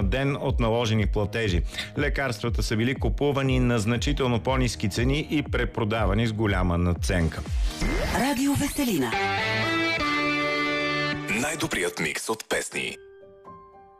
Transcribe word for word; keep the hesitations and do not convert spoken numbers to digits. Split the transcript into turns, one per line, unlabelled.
ден от наложени платежи. Лекарствата са били купувани на значително по-ниски цени и препродавани с голяма надценка.
Радио Веселина.
Най-добрият микс от песни.